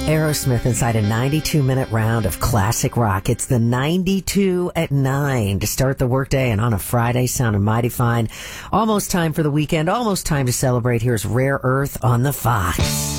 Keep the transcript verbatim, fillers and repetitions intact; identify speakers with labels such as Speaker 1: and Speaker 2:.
Speaker 1: Aerosmith inside a ninety-two minute round of classic rock. It's the ninety-two at nine to start the workday, and on a Friday, sounding mighty fine. Almost time for the weekend, almost time to celebrate. Here's Rare Earth on the Fox.